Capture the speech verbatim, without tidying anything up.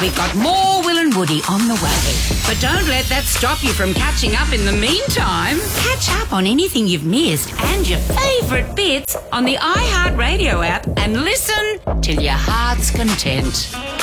we've got more Will and Woody on the way. But don't let that stop you from catching up in the meantime. Catch up on anything you've missed and your favourite bits on the iHeartRadio app and listen till your heart's content.